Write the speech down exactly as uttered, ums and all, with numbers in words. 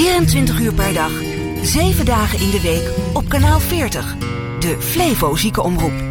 vierentwintig uur per dag, zeven dagen in de week op kanaal veertig. De Flevo Ziekenomroep.